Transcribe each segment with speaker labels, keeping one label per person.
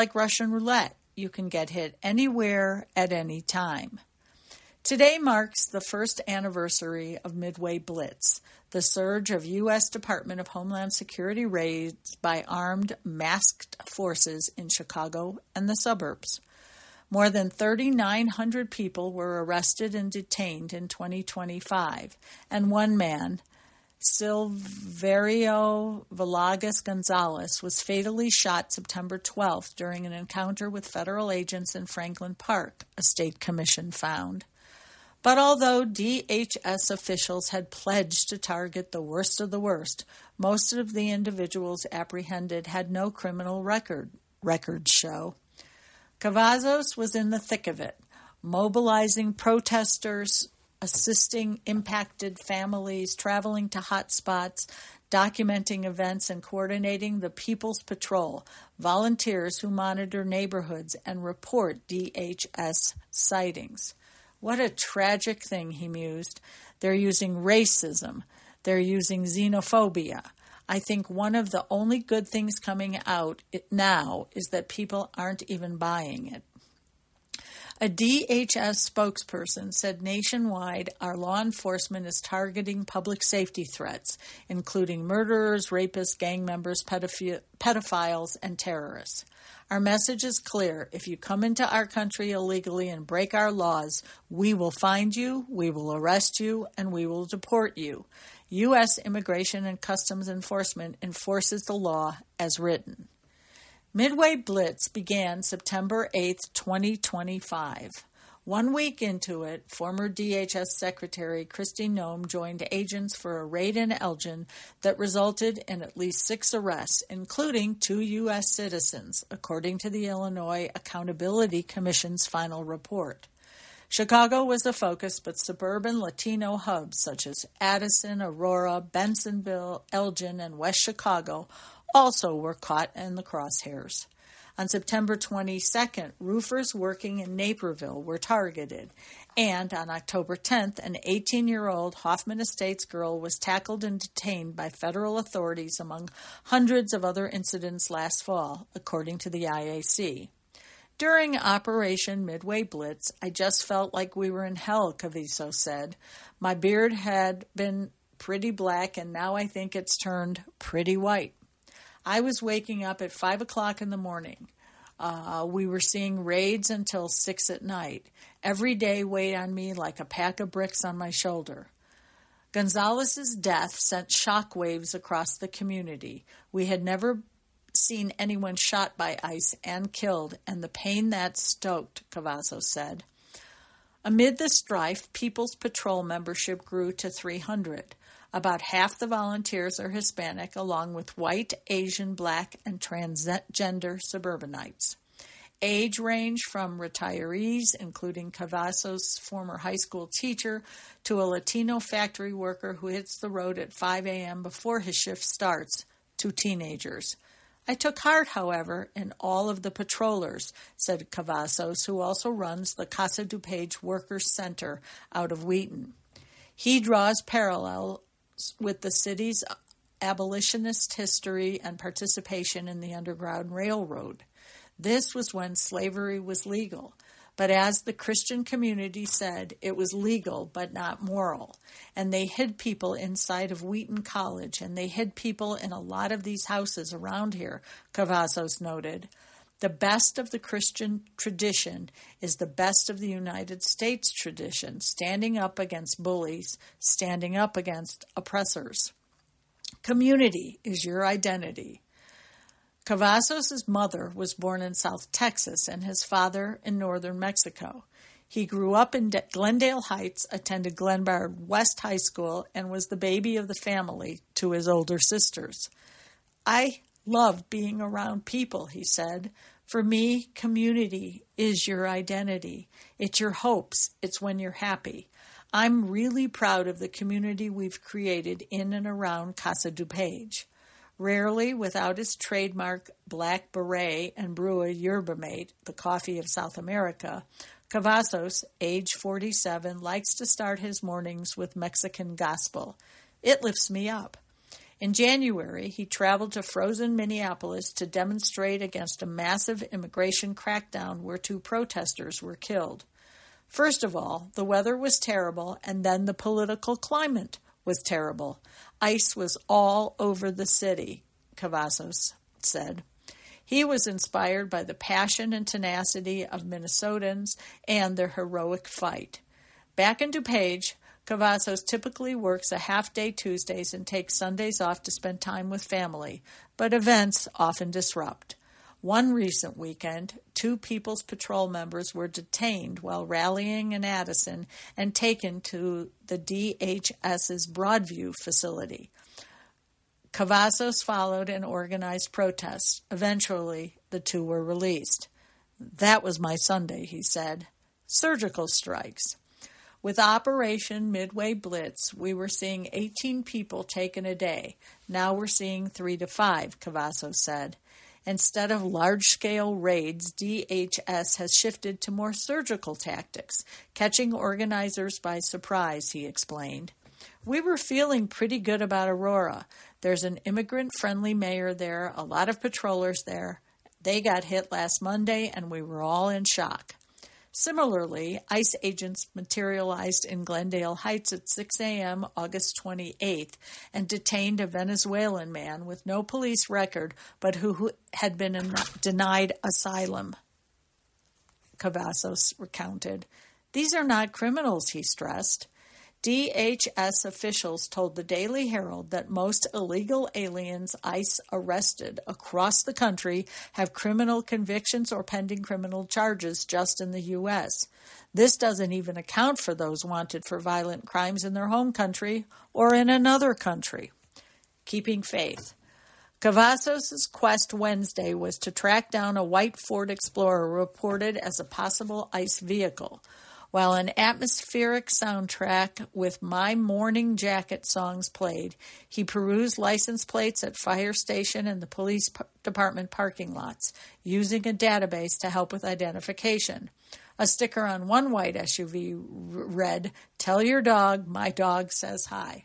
Speaker 1: like Russian roulette. You can get hit anywhere at any time. Today marks the first anniversary of Midway Blitz, the surge of U.S. Department of Homeland Security raids by armed, masked forces in Chicago and the suburbs. More than 3,900 people were arrested and detained in 2025, and one man, Silverio Villegas Gonzalez, was fatally shot September 12th during an encounter with federal agents in Franklin Park, a state commission found. But although DHS officials had pledged to target the worst of the worst, most of the individuals apprehended had no criminal records show. Cavazos was in the thick of it, mobilizing protesters, assisting impacted families, traveling to hot spots, documenting events, and coordinating the People's Patrol, volunteers who monitor neighborhoods and report DHS sightings. What a tragic thing, he mused. They're using racism. They're using xenophobia. I think one of the only good things coming out now is that people aren't even buying it. A DHS spokesperson said nationwide our law enforcement is targeting public safety threats, including murderers, rapists, gang members, pedophiles, and terrorists. Our message is clear. If you come into our country illegally and break our laws, we will find you, we will arrest you, and we will deport you. U.S. Immigration and Customs Enforcement enforces the law as written. Midway Blitz began September 8, 2025. 1 week into it, former DHS Secretary Kristi Noem joined agents for a raid in Elgin that resulted in at least 6 arrests, including 2 U.S. citizens, according to the Illinois Accountability Commission's final report. Chicago was the focus, but suburban Latino hubs such as Addison, Aurora, Bensonville, Elgin, and West Chicago also were caught in the crosshairs. On September 22nd, roofers working in Naperville were targeted, and on October 10th, an 18-year-old Hoffman Estates girl was tackled and detained by federal authorities among hundreds of other incidents last fall, according to the IAC. During Operation Midway Blitz, I just felt like we were in hell, Cavazos said. My beard had been pretty black, and now I think it's turned pretty white. I was waking up at 5 o'clock in the morning. We were seeing raids until 6 at night. Every day weighed on me like a pack of bricks on my shoulder. Gonzalez's death sent shockwaves across the community. We had never seen anyone shot by ICE and killed, and the pain that stoked, Cavazos said. Amid the strife, People's Patrol membership grew to 300. About half the volunteers are Hispanic, along with white, Asian, black, and transgender suburbanites. Age range from retirees, including Cavazos' former high school teacher, to a Latino factory worker who hits the road at 5 a.m. before his shift starts, to teenagers. I took heart, however, in all of the patrollers, said Cavazos, who also runs the Casa DuPage Workers Center out of Wheaton. He draws parallels with the city's abolitionist history and participation in the Underground Railroad. This was when slavery was legal, but as the Christian community said, it was legal but not moral, and they hid people inside of Wheaton College, and they hid people in a lot of these houses around here, Cavazos noted. The best of the Christian tradition is the best of the United States tradition, standing up against bullies, standing up against oppressors. Community is your identity. Cavazos' mother was born in South Texas and his father in northern Mexico. He grew up in Glendale Heights, attended Glenbard West High School, and was the baby of the family to his older sisters. I love being around people, he said. For me, community is your identity. It's your hopes. It's when you're happy. I'm really proud of the community we've created in and around Casa DuPage. Rarely without his trademark black beret and brew a yerba mate, the coffee of South America, Cavazos, age 47, likes to start his mornings with Mexican gospel. It lifts me up. In January, he traveled to frozen Minneapolis to demonstrate against a massive immigration crackdown where 2 protesters were killed. First of all, the weather was terrible, and then the political climate was terrible. ICE was all over the city, Cavazos said. He was inspired by the passion and tenacity of Minnesotans and their heroic fight. Back in DuPage, Cavazos typically works a half-day Tuesdays and takes Sundays off to spend time with family, but events often disrupt. One recent weekend, 2 People's Patrol members were detained while rallying in Addison and taken to the DHS's Broadview facility. Cavazos followed and organized protests. Eventually, the 2 were released. "That was my Sunday," he said. Surgical strikes. With Operation Midway Blitz, we were seeing 18 people taken a day. Now we're seeing 3 to 5, Cavazos said. Instead of large-scale raids, DHS has shifted to more surgical tactics, catching organizers by surprise, he explained. "We were feeling pretty good about Aurora. There's an immigrant-friendly mayor there, a lot of patrollers there. They got hit last Monday, and we were all in shock." Similarly, ICE agents materialized in Glendale Heights at 6 a.m. August 28th and detained a Venezuelan man with no police record but who had been denied asylum, Cavazos recounted. "These are not criminals," he stressed. DHS officials told the Daily Herald that most illegal aliens ICE arrested across the country have criminal convictions or pending criminal charges just in the U.S. This doesn't even account for those wanted for violent crimes in their home country or in another country. Keeping faith. Cavazos' quest Wednesday was to track down a white Ford Explorer reported as a possible ICE vehicle. While an atmospheric soundtrack with My Morning Jacket songs played, he perused license plates at fire station and the police department parking lots, using a database to help with identification. A sticker on one white SUV read, "Tell your dog, my dog says hi."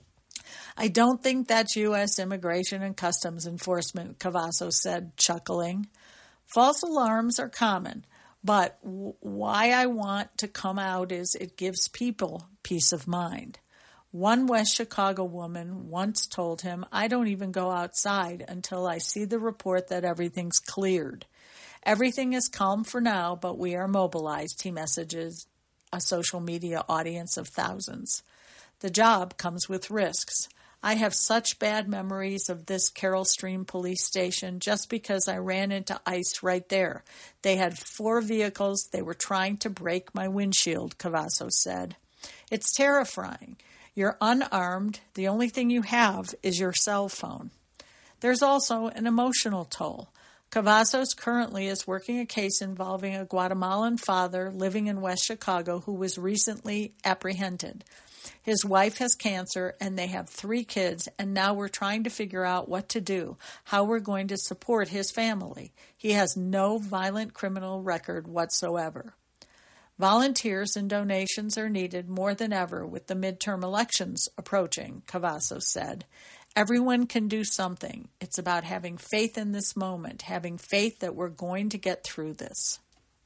Speaker 1: "I don't think that's U.S. Immigration and Customs Enforcement," Cavazos said, chuckling. "False alarms are common. But why I want to come out is it gives people peace of mind." One West Chicago woman once told him, "I don't even go outside until I see the report that everything's cleared." "Everything is calm for now, but we are mobilized," he messages a social media audience of thousands. The job comes with risks. "I have such bad memories of this Carroll Stream police station just because I ran into ICE right there. They had 4 vehicles. They were trying to break my windshield," Cavazos said. "It's terrifying. You're unarmed. The only thing you have is your cell phone." There's also an emotional toll. Cavazos currently is working a case involving a Guatemalan father living in West Chicago who was recently apprehended. His wife has cancer, and they have 3 kids, and now we're trying to figure out what to do, how we're going to support his family. He has no violent criminal record whatsoever. Volunteers and donations are needed more than ever with the midterm elections approaching, Cavazos said. Everyone can do something. It's about having faith in this moment, having faith that we're going to get through this.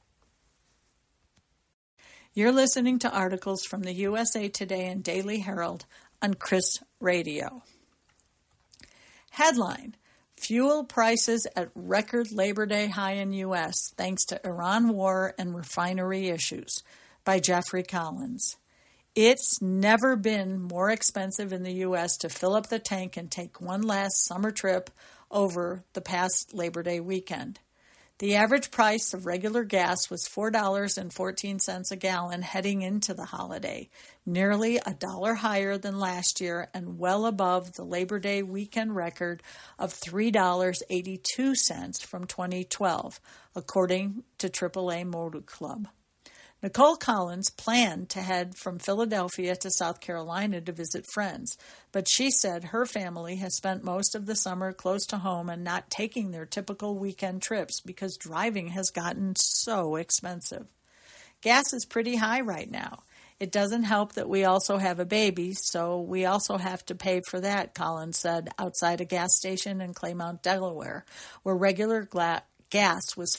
Speaker 1: You're listening to articles from the USA Today and Daily Herald on Chris Radio. Headline: Fuel prices at record Labor Day high in U.S. thanks to Iran war and refinery issues, by Jeffrey Collins. It's never been more expensive in the U.S. to fill up the tank and take one last summer trip over the past Labor Day weekend. The average price of regular gas was $4.14 a gallon heading into the holiday, nearly $1 higher than last year and well above the Labor Day weekend record of $3.82 from 2012, according to AAA Motor Club. Nicole Collins planned to head from Philadelphia to South Carolina to visit friends, but she said her family has spent most of the summer close to home and not taking their typical weekend trips because driving has gotten so expensive. Gas is pretty high right now. It doesn't help that we also have a baby, so we also have to pay for that, Collins said outside a gas station in Claymont, Delaware, where regular gas was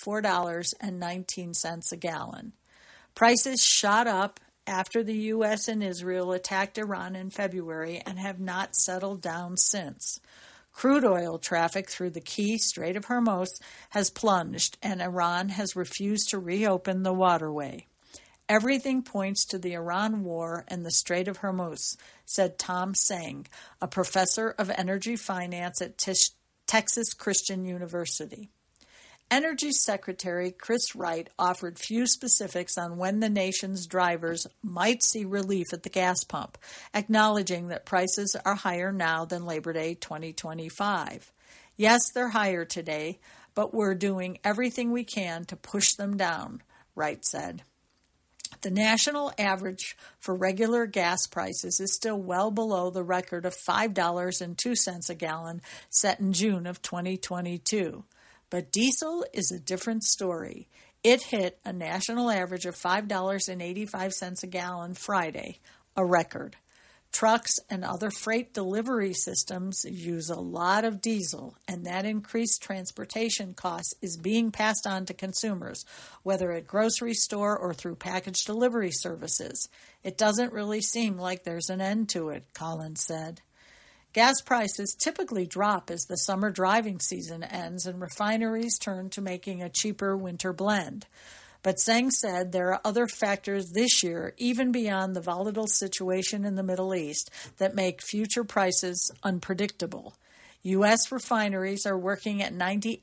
Speaker 1: $4.19 a gallon. Prices shot up after the U.S. and Israel attacked Iran in February and have not settled down since. Crude oil traffic through the key Strait of Hormuz has plunged, and Iran has refused to reopen the waterway. Everything points to the Iran war and the Strait of Hormuz, said Tom Tsang, a professor of energy finance at Texas Christian University. Energy Secretary Chris Wright offered few specifics on when the nation's drivers might see relief at the gas pump, acknowledging that prices are higher now than Labor Day 2025. Yes, they're higher today, but we're doing everything we can to push them down, Wright said. The national average for regular gas prices is still well below the record of $5.02 a gallon set in June of 2022. But diesel is a different story. It hit a national average of $5.85 a gallon Friday, a record. Trucks and other freight delivery systems use a lot of diesel, and that increased transportation costs is being passed on to consumers, whether at grocery store or through package delivery services. It doesn't really seem like there's an end to it, Collins said. Gas prices typically drop as the summer driving season ends and refineries turn to making a cheaper winter blend. But Tsang said there are other factors this year, even beyond the volatile situation in the Middle East, that make future prices unpredictable. U.S. refineries are working at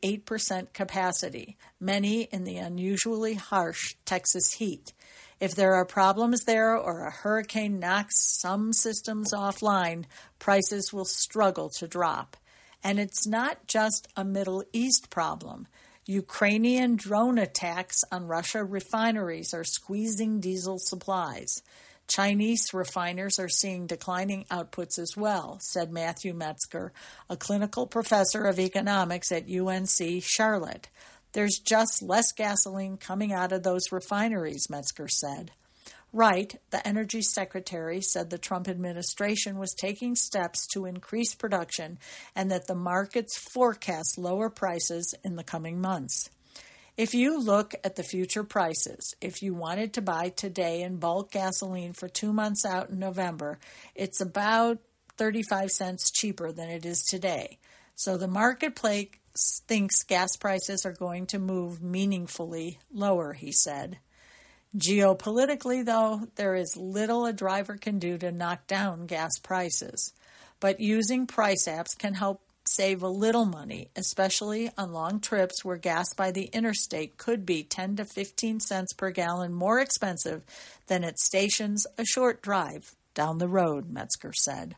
Speaker 1: 98% capacity, many in the unusually harsh Texas heat. If there are problems there or a hurricane knocks some systems offline, prices will struggle to drop. And it's not just a Middle East problem. Ukrainian drone attacks on Russia refineries are squeezing diesel supplies. Chinese refiners are seeing declining outputs as well, said Matthew Metzger, a clinical professor of economics at UNC Charlotte. There's just less gasoline coming out of those refineries, Metzger said. Wright, the energy secretary, said the Trump administration was taking steps to increase production and that the markets forecast lower prices in the coming months. If you look at the future prices, if you wanted to buy today in bulk gasoline for 2 months out in November, it's about 35 cents cheaper than it is today. So the marketplace thinks gas prices are going to move meaningfully lower, he said. Geopolitically, though, there is little a driver can do to knock down gas prices. But using price apps can help save a little money, especially on long trips where gas by the interstate could be 10 to 15 cents per gallon more expensive than at stations a short drive down the road, Metzger said.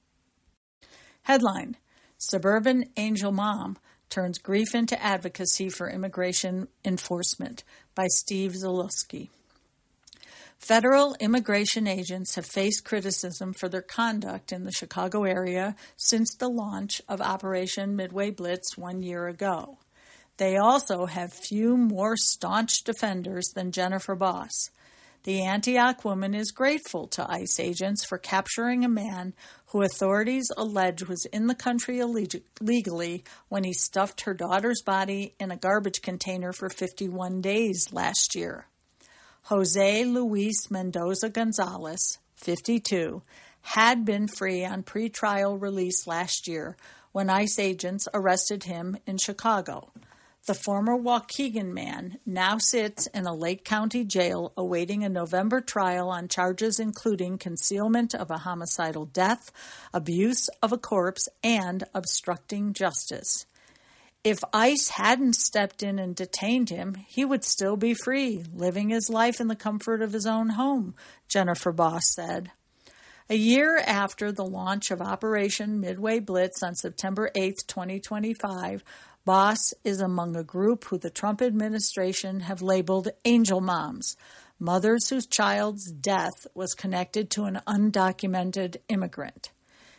Speaker 1: Headline: Suburban Angel Mom turns grief into advocacy for immigration enforcement by Steve Zalewski. Federal immigration agents have faced criticism for their conduct in the Chicago area since the launch of Operation Midway Blitz 1 year ago. They also have few more staunch defenders than Jennifer Boss. The Antioch woman is grateful to ICE agents for capturing a man who authorities allege was in the country illegally when he stuffed her daughter's body in a garbage container for 51 days last year. Jose Luis Mendoza Gonzalez, 52, had been free on pretrial release last year when ICE agents arrested him in Chicago. The former Waukegan man now sits in a Lake County jail awaiting a November trial on charges including concealment of a homicidal death, abuse of a corpse, and obstructing justice. If ICE hadn't stepped in and detained him, he would still be free, living his life in the comfort of his own home, Jennifer Boss said. A year after the launch of Operation Midway Blitz on September 8, 2025, Boss is among a group who the Trump administration have labeled angel moms, mothers whose child's death was connected to an undocumented immigrant.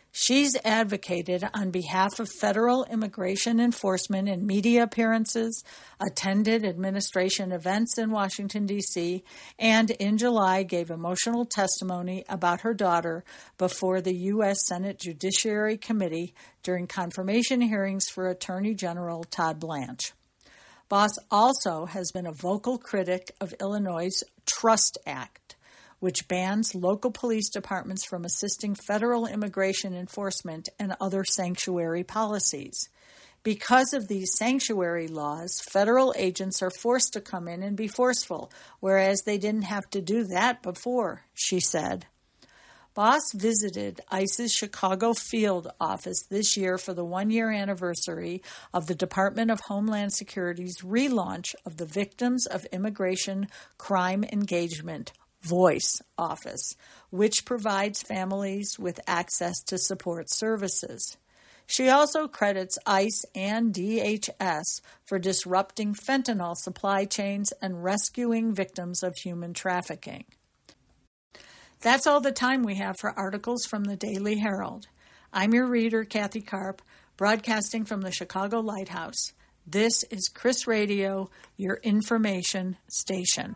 Speaker 1: She's advocated on behalf of federal immigration enforcement in media appearances, attended administration events in Washington, D.C., and in July gave emotional testimony about her daughter before the U.S. Senate Judiciary Committee during confirmation hearings for Attorney General Todd Blanche. Boss also has been a vocal critic of Illinois' Trust Act, which bans local police departments from assisting federal immigration enforcement and other sanctuary policies. Because of these sanctuary laws, federal agents are forced to come in and be forceful, whereas they didn't have to do that before, she said. Boss visited ICE's Chicago field office this year for the one-year anniversary of the Department of Homeland Security's relaunch of the Victims of Immigration Crime Engagement Voice office, which provides families with access to support services. She also credits ICE and DHS for disrupting fentanyl supply chains and rescuing victims of human trafficking. That's all the time we have for articles from the Daily Herald. I'm your reader, Kathy Karp, broadcasting from the Chicago Lighthouse. This is Chris Radio, your information station.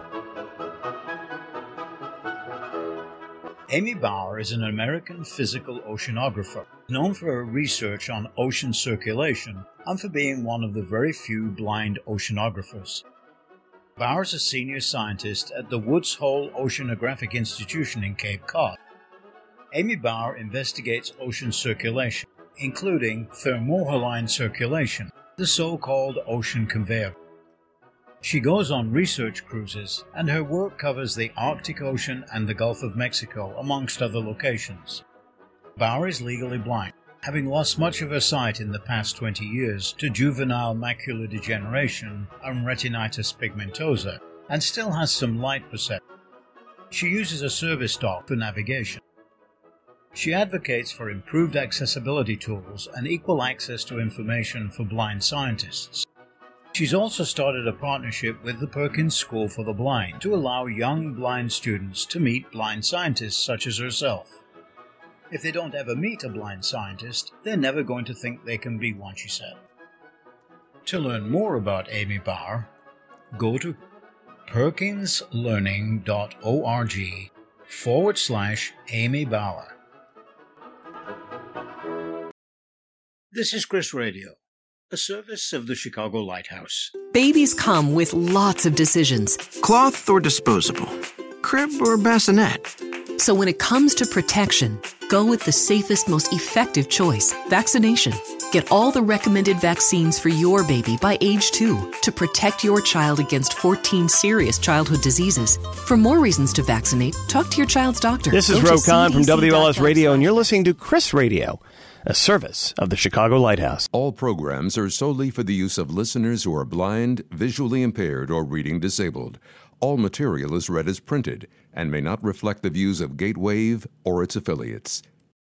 Speaker 2: Amy Bauer is an American physical oceanographer, known for her research on ocean circulation and for being one of the very few blind oceanographers. Bauer is a senior scientist at the Woods Hole Oceanographic Institution in Cape Cod. Amy Bauer investigates ocean circulation, including thermohaline circulation, the so-called ocean conveyor. She goes on research cruises, and her work covers the Arctic Ocean and the Gulf of Mexico, amongst other locations. Bauer is legally blind, having lost much of her sight in the past 20 years to juvenile macular degeneration and retinitis pigmentosa, and still has some light perception. She uses a service dog for navigation. She advocates for improved accessibility tools and equal access to information for blind scientists. She's also started a partnership with the Perkins School for the Blind to allow young blind students to meet blind scientists such as herself. If they don't ever meet a blind scientist, they're never going to think they can be one, she said. To learn more about Amy Bauer, go to perkinslearning.org/Amy Bauer. This is Chris Radio, a service of the Chicago Lighthouse.
Speaker 3: Babies come with lots of decisions.
Speaker 4: Cloth or disposable? Crib or bassinet?
Speaker 3: So when it comes to protection, go with the safest, most effective choice, vaccination. Get all the recommended vaccines for your baby by age 2 to protect your child against 14 serious childhood diseases. For more reasons to vaccinate, talk to your child's doctor.
Speaker 5: This is Ro Khan from WLS Radio, and you're listening to Chris Radio, a service of the Chicago Lighthouse.
Speaker 6: All programs are solely for the use of listeners who are blind, visually impaired, or reading disabled. All material is read as printed and may not reflect the views of Gatewave or its affiliates.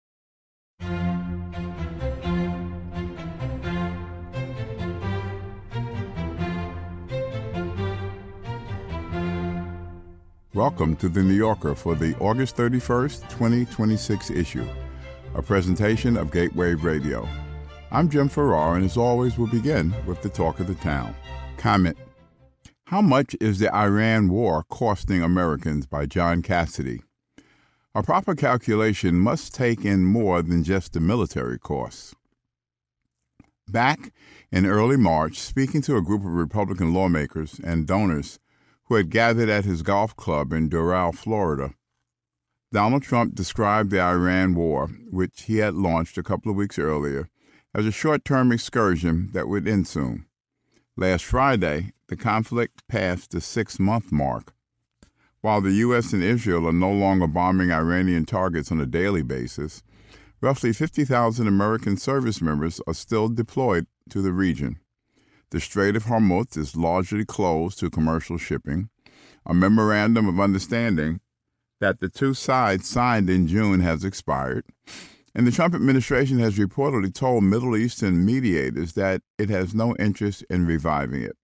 Speaker 7: Welcome to The New Yorker for the August 31st, 2026 issue, a presentation of Gatewave Radio. I'm Jim Farrar, and as always, we'll begin with the talk of the town. Comment: How much is the Iran war costing Americans, by John Cassidy? A proper calculation must take in more than just the military costs. Back in early March, speaking to a group of Republican lawmakers and donors who had gathered at his golf club in Doral, Florida, Donald Trump described the Iran war, which he had launched a couple of weeks earlier, as a short-term excursion that would end soon. Last Friday, the conflict passed the 6-month mark. While the U.S. and Israel are no longer bombing Iranian targets on a daily basis, roughly 50,000 American service members are still deployed to the region. The Strait of Hormuz is largely closed to commercial shipping. A memorandum of understanding that the two sides signed in June has expired, and the Trump administration has reportedly told Middle Eastern mediators that it has no interest in reviving it.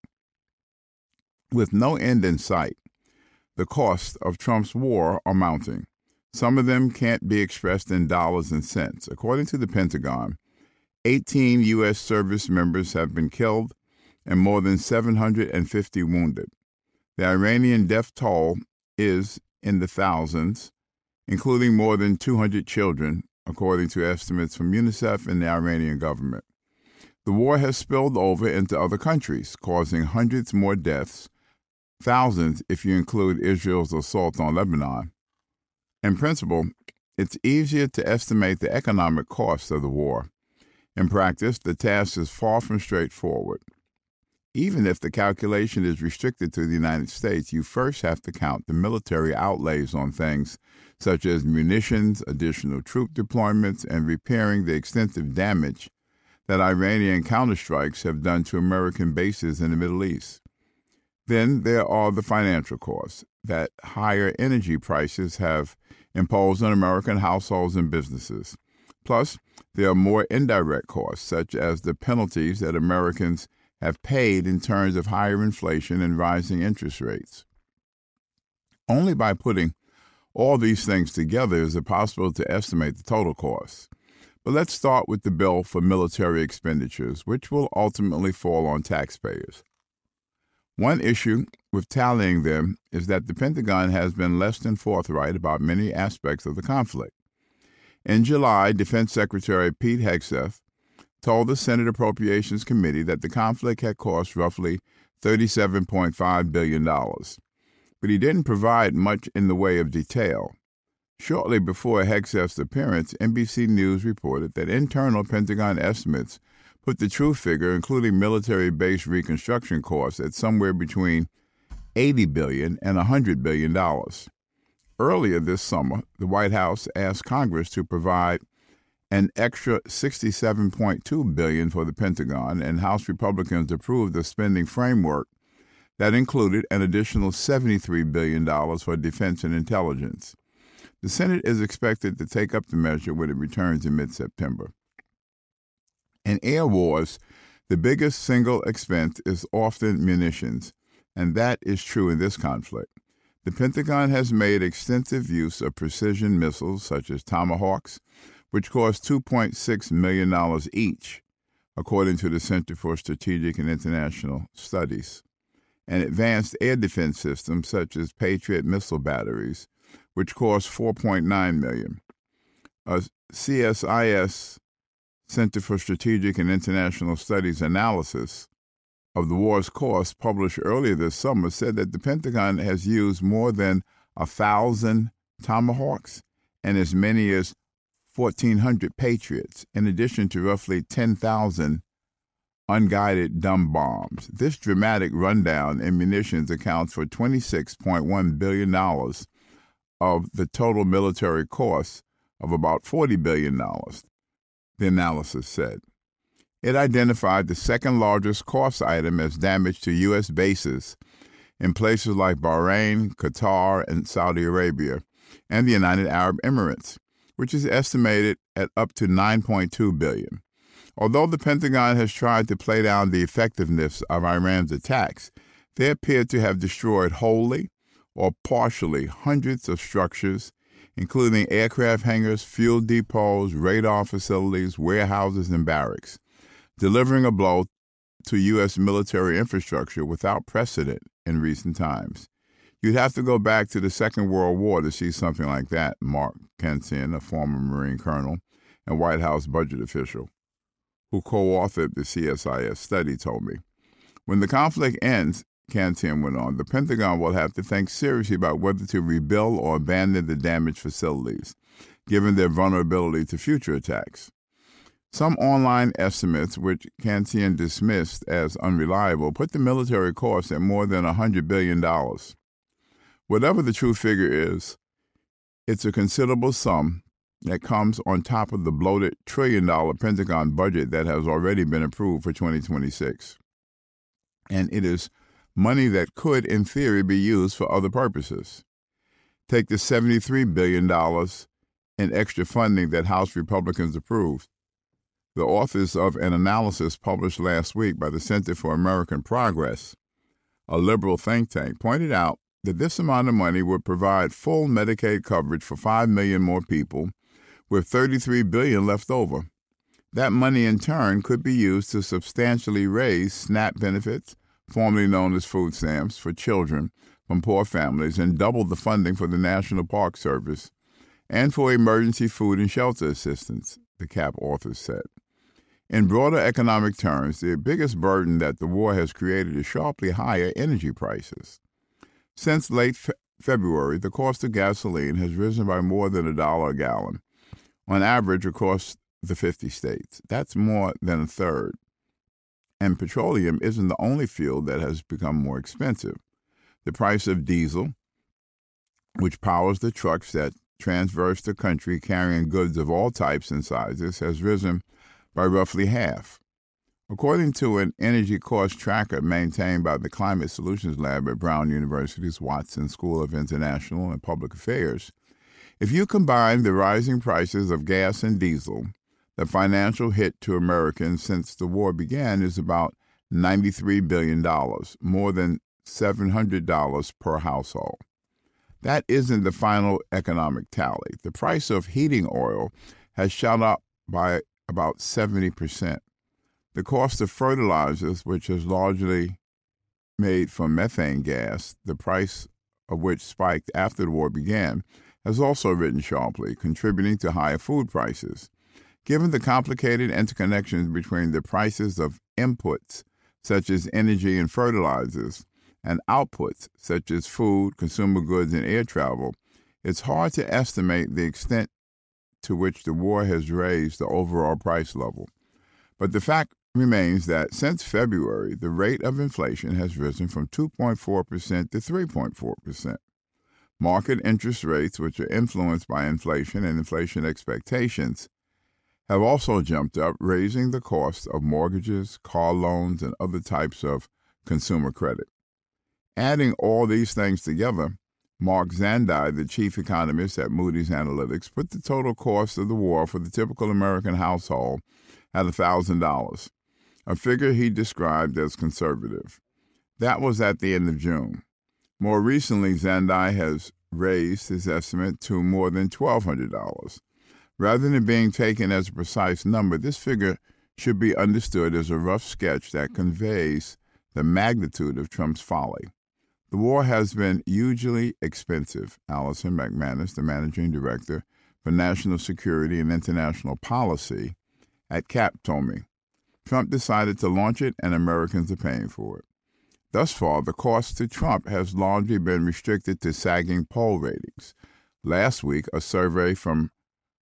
Speaker 7: With no end in sight, the costs of Trump's war are mounting. Some of them can't be expressed in dollars and cents. According to the Pentagon, 18 U.S. service members have been killed and more than 750 wounded. The Iranian death toll is in the thousands, including more than 200 children, according to estimates from UNICEF and the Iranian government. The war has spilled over into other countries, causing hundreds more deaths, thousands if you include Israel's assault on Lebanon. In principle, it's easier to estimate the economic cost of the war. In practice, the task is far from straightforward. Even if the calculation is restricted to the United States, you first have to count the military outlays on things such as munitions, additional troop deployments, and repairing the extensive damage that Iranian counterstrikes have done to American bases in the Middle East. Then there are the financial costs that higher energy prices have imposed on American households and businesses. Plus, there are more indirect costs, such as the penalties that Americans have paid in terms of higher inflation and rising interest rates. Only by putting all these things together is it possible to estimate the total costs. But let's start with the bill for military expenditures, which will ultimately fall on taxpayers. One issue with tallying them is that the Pentagon has been less than forthright about many aspects of the conflict. In July, Defense Secretary Pete Hegseth told the Senate Appropriations Committee that the conflict had cost roughly $37.5 billion, but he didn't provide much in the way of detail. Shortly before Hegseth's appearance, NBC News reported that internal Pentagon estimates put the true figure, including military base reconstruction costs, at somewhere between $80 billion and $100 billion. Earlier this summer, the White House asked Congress to provide an extra $67.2 billion for the Pentagon, and House Republicans approved a spending framework that included an additional $73 billion for defense and intelligence. The Senate is expected to take up the measure when it returns in mid-September. In air wars, the biggest single expense is often munitions, and that is true in this conflict. The Pentagon has made extensive use of precision missiles such as Tomahawks, which cost $2.6 million each, according to the Center for Strategic and International Studies, and advanced air defense systems such as Patriot missile batteries, which cost $4.9 million. A CSIS Center for Strategic and International Studies analysis of the war's cost published earlier this summer said that the Pentagon has used more than 1,000 Tomahawks and as many as 1,400 Patriots, in addition to roughly 10,000 unguided dumb bombs. This dramatic rundown in munitions accounts for $26.1 billion of the total military costs of about $40 billion, the analysis said. It identified the second largest cost item as damage to U.S. bases in places like Bahrain, Qatar, and Saudi Arabia, and the United Arab Emirates, which is estimated at up to $9.2 billion. Although the Pentagon has tried to play down the effectiveness of Iran's attacks, they appear to have destroyed wholly or partially hundreds of structures, including aircraft hangars, fuel depots, radar facilities, warehouses, and barracks, delivering a blow to U.S. military infrastructure without precedent in recent times. You'd have to go back to the Second World War to see something like that, Mark Kensian, a former Marine colonel and White House budget official, who co-authored the CSIS study, told me. When the conflict ends, Kensian went on, the Pentagon will have to think seriously about whether to rebuild or abandon the damaged facilities, given their vulnerability to future attacks. Some online estimates, which Kensian dismissed as unreliable, put the military cost at more than $100 billion. Whatever the true figure is, it's a considerable sum that comes on top of the bloated $1 trillion Pentagon budget that has already been approved for 2026. And it is money that could, in theory, be used for other purposes. Take the $73 billion in extra funding that House Republicans approved. The authors of an analysis published last week by the Center for American Progress, a liberal think tank, pointed out that this amount of money would provide full Medicaid coverage for 5 million more people, with $33 billion left over. That money, in turn, could be used to substantially raise SNAP benefits, formerly known as food stamps, for children from poor families, and double the funding for the National Park Service and for emergency food and shelter assistance, the CAP authors said. In broader economic terms, the biggest burden that the war has created is sharply higher energy prices. Since late February, the cost of gasoline has risen by more than $1 a gallon, on average across the 50 states. That's more than a third. And petroleum isn't the only fuel that has become more expensive. The price of diesel, which powers the trucks that traverse the country carrying goods of all types and sizes, has risen by roughly half. According to an energy cost tracker maintained by the Climate Solutions Lab at Brown University's Watson School of International and Public Affairs, if you combine the rising prices of gas and diesel, the financial hit to Americans since the war began is about $93 billion, more than $700 per household. That isn't the final economic tally. The price of heating oil has shot up by about 70%. The cost of fertilizers, which is largely made from methane gas, the price of which spiked after the war began, has also risen sharply, contributing to higher food prices. Given the complicated interconnections between the prices of inputs, such as energy and fertilizers, and outputs, such as food, consumer goods, and air travel, it's hard to estimate the extent to which the war has raised the overall price level. But the fact remains that since February, the rate of inflation has risen from 2.4% to 3.4%. Market interest rates, which are influenced by inflation and inflation expectations, have also jumped up, raising the cost of mortgages, car loans, and other types of consumer credit. Adding all these things together, Mark Zandi, the chief economist at Moody's Analytics, put the total cost of the war for the typical American household at $1,000, a figure he described as conservative. That was at the end of June. More recently, Zandi has raised his estimate to more than $1,200. Rather than being taken as a precise number, this figure should be understood as a rough sketch that conveys the magnitude of Trump's folly. The war has been hugely expensive, Allison McManus, the managing director for National Security and International Policy at CAP, told me. Trump decided to launch it, and Americans are paying for it. Thus far, the cost to Trump has largely been restricted to sagging poll ratings. Last week, a survey from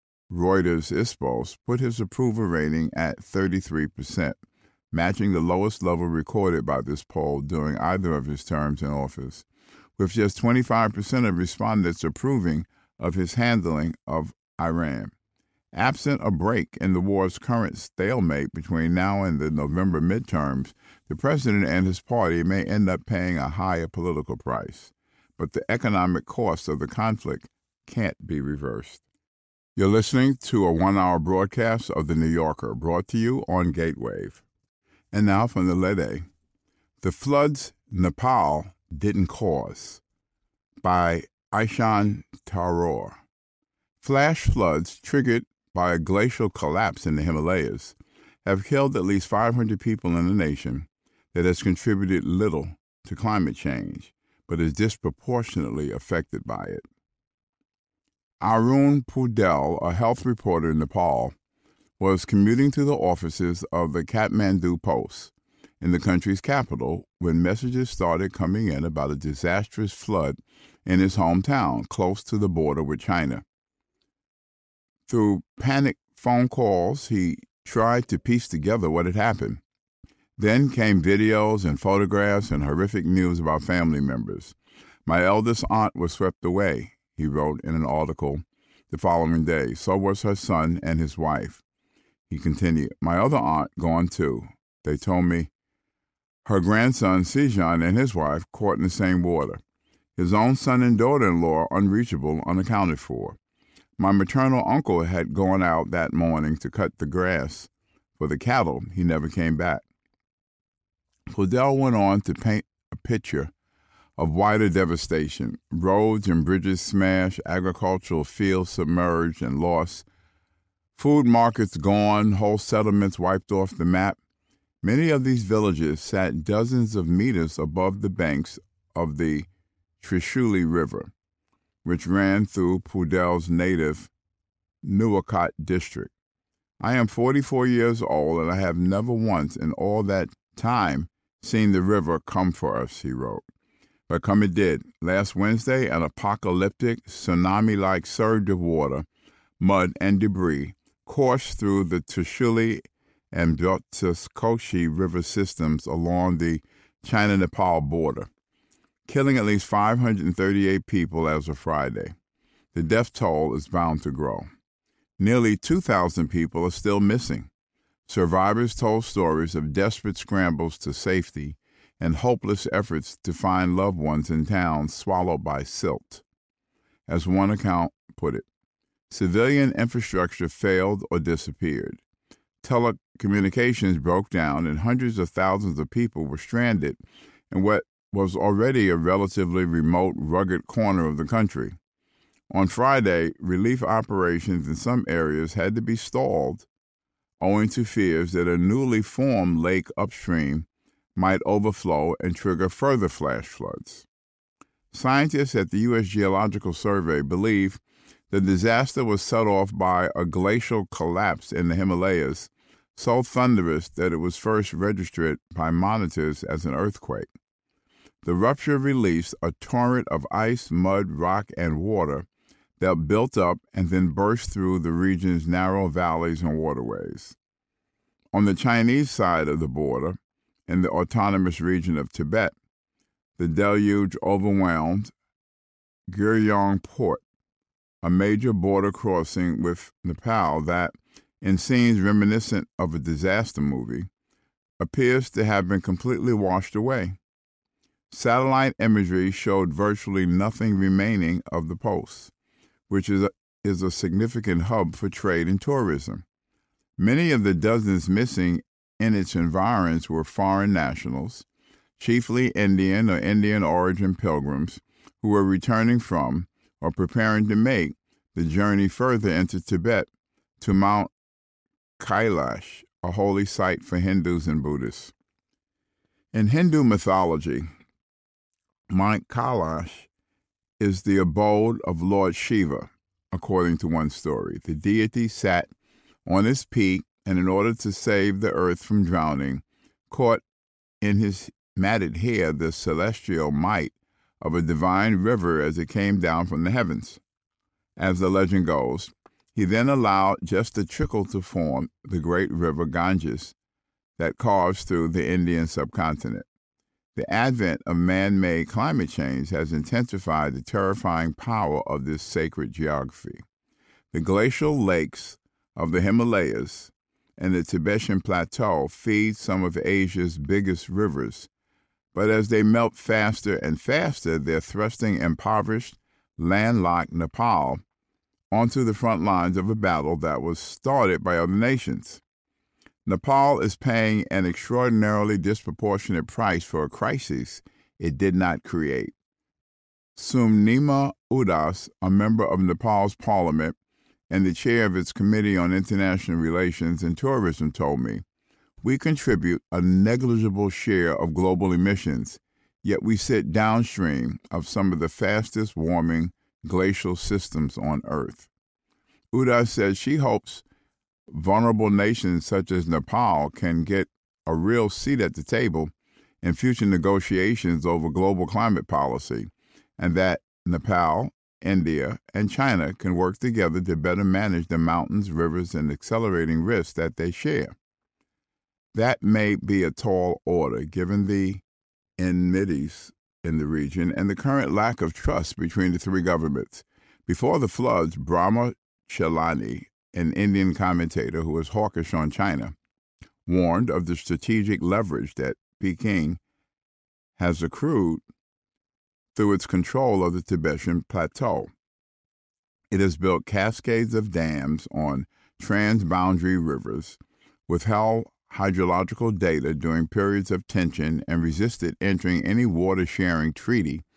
Speaker 7: Reuters Ipsos put his approval rating at 33%, matching the lowest level recorded by this poll during either of his terms in office, with just 25% of respondents approving of his handling of Iran. Absent a break in the war's current stalemate between now and the November midterms, the president and his party may end up paying a higher political price. But the economic cost of the conflict can't be reversed. You're listening to a one-hour broadcast of The New Yorker, brought to you on Gatewave. And now from the Lede, The Floods Nepal Didn't Cause, by Aishan Taror. Flash floods triggered by a glacial collapse in the Himalayas have killed at least 500 people in a nation that has contributed little to climate change, but is disproportionately affected by it. Arun Pudel, a health reporter in Nepal, was commuting to the offices of the Kathmandu Post in the country's capital when messages started coming in about a disastrous flood in his hometown, close to the border with China. Through panicked phone calls, he tried to piece together what had happened. Then came videos and photographs and horrific news about family members. My eldest aunt was swept away, he wrote in an article the following day. So was her son and his wife. He continued, my other aunt gone too. They told me her grandson, Sijan, and his wife caught in the same water. His own son and daughter-in-law unreachable, unaccounted for. My maternal uncle had gone out that morning to cut the grass for the cattle. He never came back. Fidel went on to paint a picture of wider devastation. Roads and bridges smashed, agricultural fields submerged and lost, food markets gone, whole settlements wiped off the map. Many of these villages sat dozens of meters above the banks of the Trishuli River, which ran through Pudel's native Nuwakot district. I am 44 years old, and I have never once in all that time seen the river come for us, he wrote. But come it did. Last Wednesday, an apocalyptic, tsunami-like surge of water, mud, and debris coursed through the Trishuli and Byotsiskoshi river systems along the China-Nepal border, killing at least 538 people as of Friday. The death toll is bound to grow. Nearly 2,000 people are still missing. Survivors told stories of desperate scrambles to safety and hopeless efforts to find loved ones in towns swallowed by silt. As one account put it, civilian infrastructure failed or disappeared. Telecommunications broke down and hundreds of thousands of people were stranded in what was already a relatively remote, rugged corner of the country. On Friday, relief operations in some areas had to be stalled owing to fears that a newly formed lake upstream might overflow and trigger further flash floods. Scientists at the U.S. Geological Survey believe the disaster was set off by a glacial collapse in the Himalayas, so thunderous that it was first registered by monitors as an earthquake. The rupture released a torrent of ice, mud, rock, and water that built up and then burst through the region's narrow valleys and waterways. On the Chinese side of the border, in the autonomous region of Tibet, the deluge overwhelmed Giryong Port, a major border crossing with Nepal that, in scenes reminiscent of a disaster movie, appears to have been completely washed away. Satellite imagery showed virtually nothing remaining of the post, which is a significant hub for trade and tourism. Many of the dozens missing in its environs were foreign nationals, chiefly Indian or Indian origin pilgrims who were returning from or preparing to make the journey further into Tibet to Mount Kailash, a holy site for Hindus and Buddhists. In Hindu mythology, Mount Kailash is the abode of Lord Shiva, according to one story. The deity sat on his peak, and in order to save the earth from drowning, caught in his matted hair the celestial might of a divine river as it came down from the heavens. As the legend goes, he then allowed just a trickle to form the great river Ganges that carves through the Indian subcontinent. The advent of man-made climate change has intensified the terrifying power of this sacred geography. The glacial lakes of the Himalayas and the Tibetan Plateau feed some of Asia's biggest rivers, but as they melt faster and faster, they're thrusting impoverished, landlocked Nepal onto the front lines of a battle that was started by other nations. Nepal is paying an extraordinarily disproportionate price for a crisis it did not create. Sumnima Udas, a member of Nepal's parliament and the chair of its Committee on International Relations and Tourism, told me, "We contribute a negligible share of global emissions, yet we sit downstream of some of the fastest warming glacial systems on Earth." Udas said she hopes vulnerable nations such as Nepal can get a real seat at the table in future negotiations over global climate policy, and that Nepal, India, and China can work together to better manage the mountains, rivers, and accelerating risks that they share. That may be a tall order, given the enmities in the region and the current lack of trust between the three governments. Before the floods, Brahma Chelani, an Indian commentator who is hawkish on China, warned of the strategic leverage that Peking has accrued through its control of the Tibetan Plateau. It has built cascades of dams on transboundary rivers, withheld hydrological data during periods of tension, and resisted entering any water-sharing treaty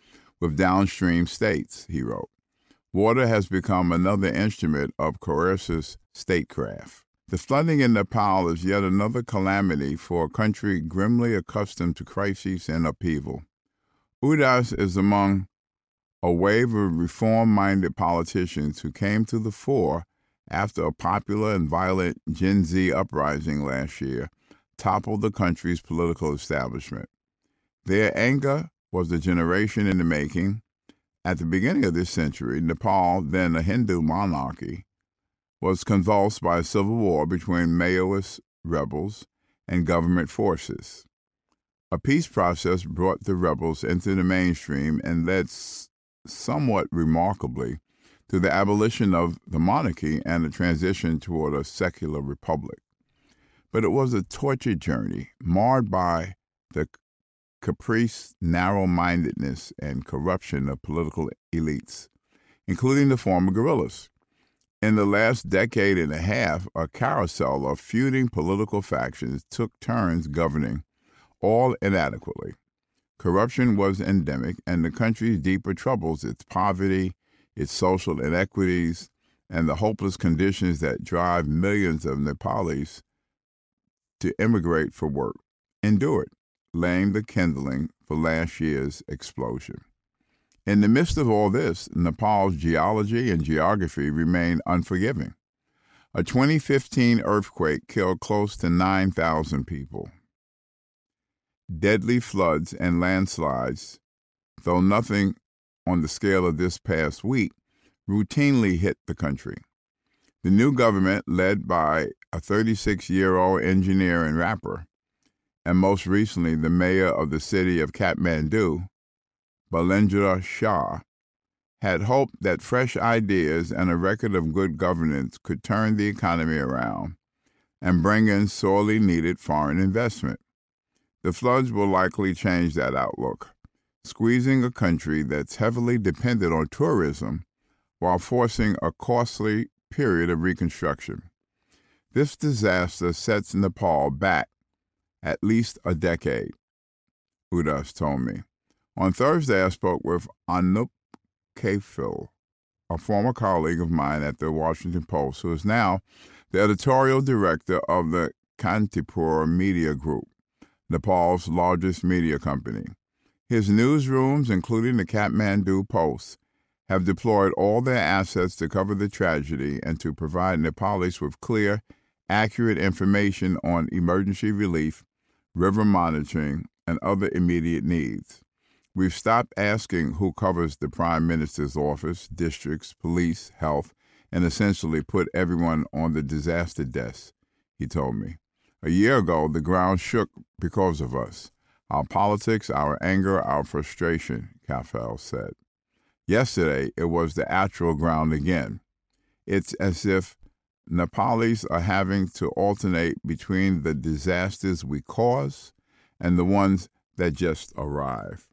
Speaker 7: with downstream states, he wrote. Water has become another instrument of coercive statecraft. The flooding in Nepal is yet another calamity for a country grimly accustomed to crises and upheaval. Udas is among a wave of reform-minded politicians who came to the fore after a popular and violent Gen Z uprising last year toppled the country's political establishment. Their anger was a generation in the making. At the beginning of this century, Nepal, then a Hindu monarchy, was convulsed by a civil war between Maoist rebels and government forces. A peace process brought the rebels into the mainstream and led, somewhat remarkably, to the abolition of the monarchy and the transition toward a secular republic. But it was a tortured journey, marred by the caprice, narrow-mindedness, and corruption of political elites, including the former guerrillas. In the last decade and a half, a carousel of feuding political factions took turns governing, all inadequately. Corruption was endemic, and the country's deeper troubles, its poverty, its social inequities, and the hopeless conditions that drive millions of Nepalis to immigrate for work, endured, laying the kindling for last year's explosion. In the midst of all this, Nepal's geology and geography remain unforgiving. A 2015 earthquake killed close to 9,000 people. Deadly floods and landslides, though nothing on the scale of this past week, routinely hit the country. The new government, led by a 36-year-old engineer and rapper, and most recently the mayor of the city of Kathmandu, Balendra Shah, had hoped that fresh ideas and a record of good governance could turn the economy around and bring in sorely needed foreign investment. The floods will likely change that outlook, squeezing a country that's heavily dependent on tourism while forcing a costly period of reconstruction. This disaster sets Nepal back at least a decade, Udas told me. On Thursday, I spoke with Anup Kefil, a former colleague of mine at the Washington Post, who is now the editorial director of the Kantipur Media Group, Nepal's largest media company. His newsrooms, including the Kathmandu Post, have deployed all their assets to cover the tragedy and to provide Nepalis with clear, accurate information on emergency relief, river monitoring, and other immediate needs. We've stopped asking who covers the Prime Minister's office, districts, police, health, and essentially put everyone on the disaster desk, he told me. A year ago, the ground shook because of us. Our politics, our anger, our frustration, Kefil said. Yesterday, it was the actual ground again. It's as if Nepalis are having to alternate between the disasters we cause and the ones that just arrive.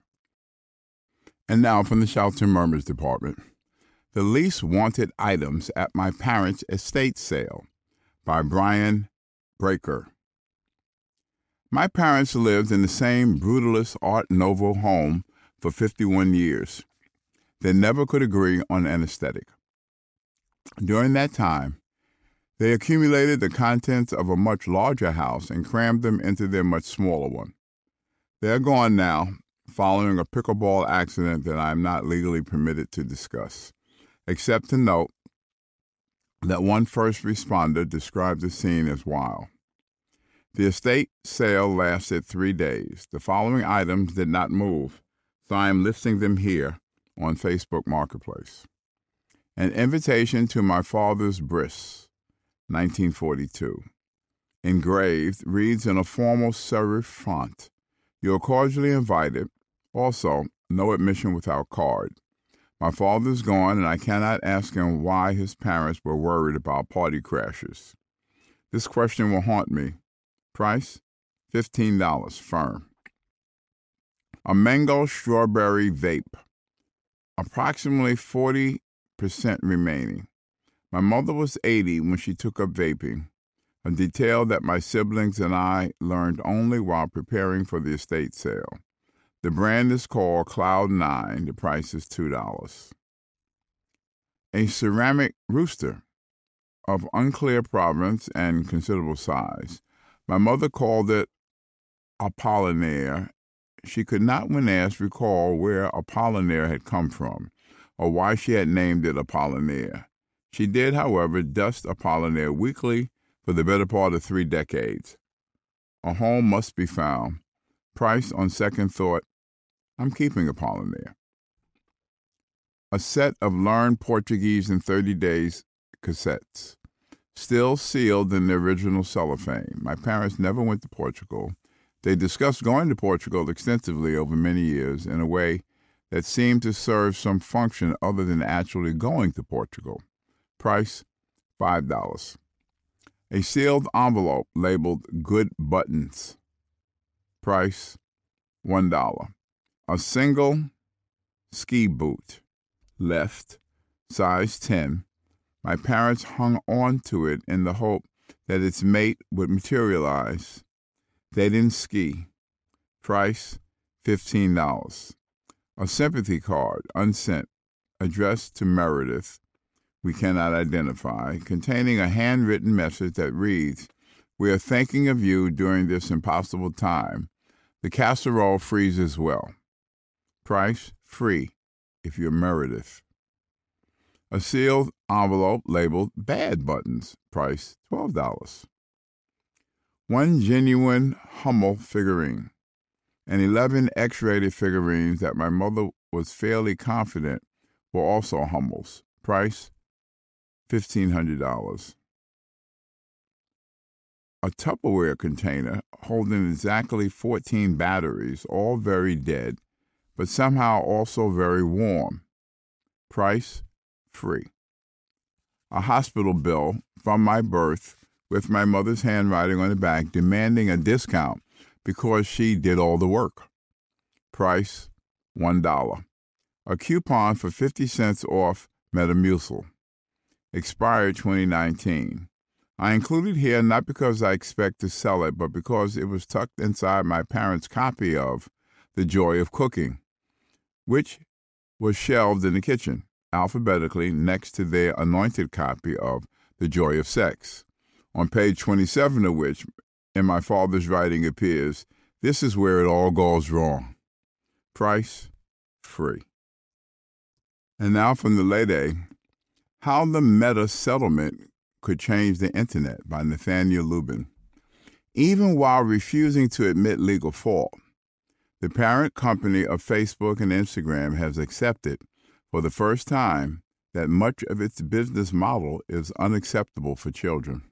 Speaker 7: And now from the Shouts and Murmurs Department, The Least Wanted Items at My Parents' Estate Sale by Brian Breaker. My parents lived in the same brutalist Art Nouveau home for 51 years. They never could agree on an aesthetic. During that time, they accumulated the contents of a much larger house and crammed them into their much smaller one. They are gone now, following a pickleball accident that I am not legally permitted to discuss, except to note that one first responder described the scene as wild. The estate sale lasted 3 days. The following items did not move, so I am listing them here on Facebook Marketplace. An invitation to my father's bris, 1942. Engraved, reads in a formal serif font, "You are cordially invited. Also, no admission without card. My father's gone, and I cannot ask him why his parents were worried about party crashers. This question will haunt me. Price, $15, firm. A mango strawberry vape. Approximately 40% remaining. My mother was 80 when she took up vaping, a detail that my siblings and I learned only while preparing for the estate sale. The brand is called Cloud9. The price is $2. A ceramic rooster of unclear provenance and considerable size. My mother called it Apollinaire. She could not, when asked, recall where Apollinaire had come from or why she had named it Apollinaire. She did, however, dust Apollinaire weekly for the better part of 3 decades. A home must be found. Price, on second thought, I'm keeping Apollinaire. A set of Learn Portuguese in 30 Days cassettes, still sealed in the original cellophane. My parents never went to Portugal. They discussed going to Portugal extensively over many years in a way that seemed to serve some function other than actually going to Portugal. Price, $5. A sealed envelope labeled Good Buttons. Price, $1. A single ski boot, left, size 10. My parents hung on to it in the hope that its mate would materialize. They didn't ski. Price, $15. A sympathy card, unsent, addressed to Meredith, we cannot identify, containing a handwritten message that reads, "We are thinking of you during this impossible time. The casserole freezes well." Price, free, if you're Meredith. A sealed envelope labeled Bad Buttons. Price, $12. One genuine Hummel figurine, and 11 X-rated figurines that my mother was fairly confident were also Hummels. Price, $1,500. A Tupperware container holding exactly 14 batteries, all very dead, but somehow also very warm. Price, free. A hospital bill from my birth with my mother's handwriting on the back demanding a discount because she did all the work. Price, $1. A coupon for 50 cents off Metamucil. Expired 2019. I included here not because I expect to sell it, but because it was tucked inside my parents' copy of The Joy of Cooking, which was shelved in the kitchen, alphabetically next to their anointed copy of The Joy of Sex, on page 27 of which, in my father's writing, appears, "This is where it all goes wrong." Price, free. And now from the Late A, How the Meta Settlement Could Change the Internet by Nathaniel Lubin. Even while refusing to admit legal fault, the parent company of Facebook and Instagram has accepted for the first time that much of its business model is unacceptable for children.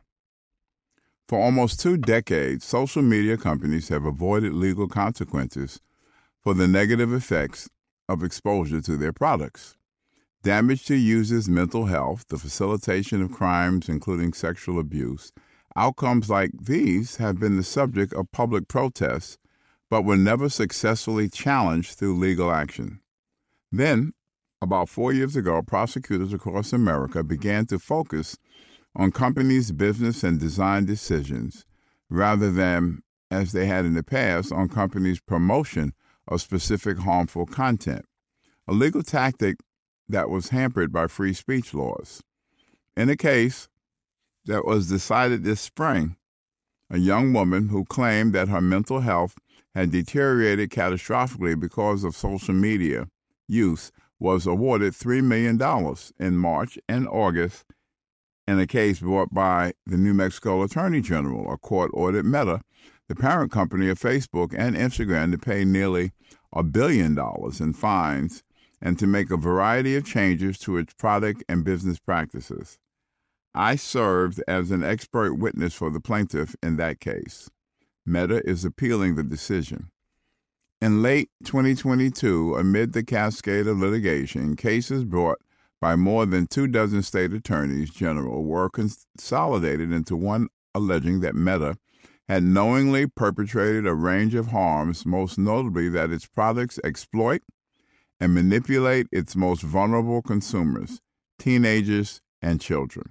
Speaker 7: For almost 2 decades, social media companies have avoided legal consequences for the negative effects of exposure to their products. Damage to users' mental health, the facilitation of crimes, including sexual abuse. Outcomes like these have been the subject of public protests, but were never successfully challenged through legal action. Then, about 4 years ago, prosecutors across America began to focus on companies' business and design decisions rather than, as they had in the past, on companies' promotion of specific harmful content, a legal tactic that was hampered by free speech laws. In a case that was decided this spring, a young woman who claimed that her mental health had deteriorated catastrophically because of social media use was awarded $3 million in March and August in a case brought by the New Mexico Attorney General. A court ordered Meta, the parent company of Facebook and Instagram, to pay nearly $1 billion in fines and to make a variety of changes to its product and business practices. I served as an expert witness for the plaintiff in that case. Meta is appealing the decision. In late 2022, amid the cascade of litigation, cases brought by more than 24 state attorneys general were consolidated into one alleging that Meta had knowingly perpetrated a range of harms, most notably that its products exploit and manipulate its most vulnerable consumers, teenagers and children.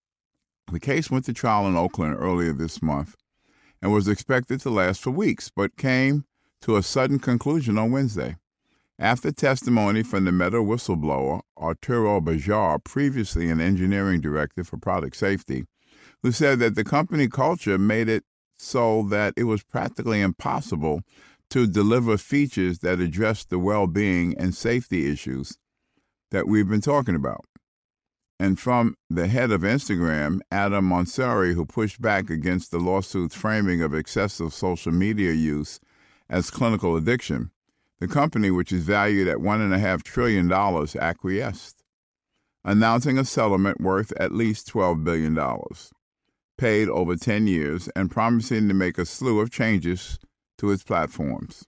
Speaker 7: The case went to trial in Oakland earlier this month and was expected to last for weeks, but came to a sudden conclusion on Wednesday. After testimony from the Meta whistleblower, Arturo Bajar, previously an engineering director for product safety, who said that the company culture made it so that it was practically impossible to deliver features that address the well-being and safety issues that we've been talking about. And from the head of Instagram, Adam Mosseri, who pushed back against the lawsuit's framing of excessive social media use as clinical addiction, the company, which is valued at $1.5 trillion, acquiesced, announcing a settlement worth at least $12 billion, paid over 10 years, and promising to make a slew of changes to its platforms.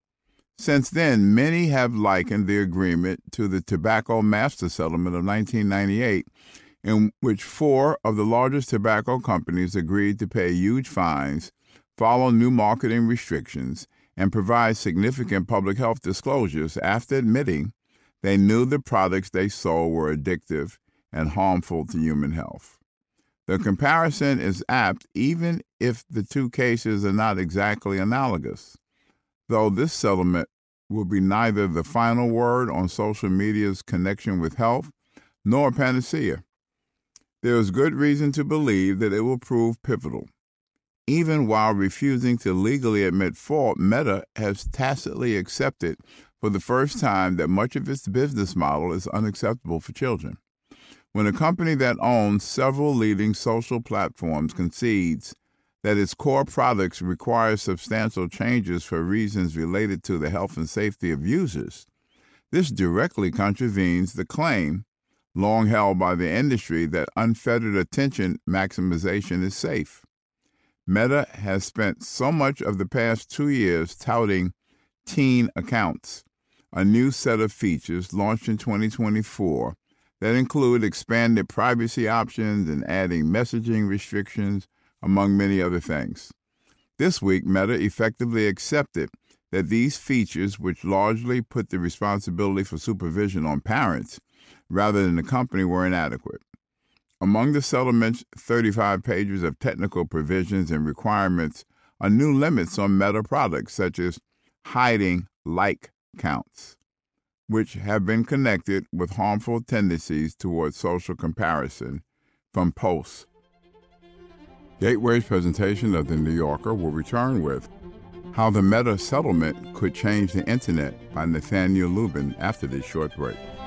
Speaker 7: Since then, many have likened the agreement to the Tobacco Master Settlement of 1998, in which 4 of the largest tobacco companies agreed to pay huge fines, follow new marketing restrictions, and provide significant public health disclosures after admitting they knew the products they sold were addictive and harmful to human health. The comparison is apt even if the two cases are not exactly analogous, though this settlement will be neither the final word on social media's connection with health nor a panacea. There is good reason to believe that it will prove pivotal. Even while refusing to legally admit fault, Meta has tacitly accepted for the first time that much of its business model is unacceptable for children. When a company that owns several leading social platforms concedes that its core products require substantial changes for reasons related to the health and safety of users, this directly contravenes the claim, long held by the industry, that unfettered attention maximization is safe. Meta has spent so much of the past 2 years touting Teen Accounts, a new set of features launched in 2024 that include expanded privacy options and adding messaging restrictions, among many other things. This week, Meta effectively accepted that these features, which largely put the responsibility for supervision on parents rather than the company, were inadequate. Among the settlement's 35 pages of technical provisions and requirements are new limits on Meta products, such as hiding like counts, which have been connected with harmful tendencies towards social comparison from posts. Gateway's presentation of The New Yorker will return with How the Meta Settlement Could Change the Internet by Nathaniel Lubin after this short break.